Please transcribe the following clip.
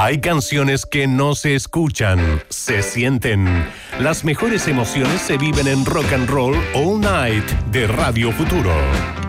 Hay canciones que no se escuchan, se sienten. Las mejores emociones se viven en Rock and Roll All Night de Radio Futuro.